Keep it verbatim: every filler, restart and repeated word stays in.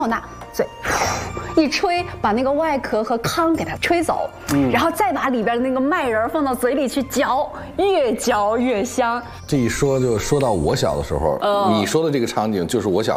拿嘴一吹，把那个外壳和糠给它吹走，嗯，然后再把里边的那个麦仁放到嘴里去嚼，越嚼越香。 这一说就说到我小的时候， 哦你说的这个场景就是我小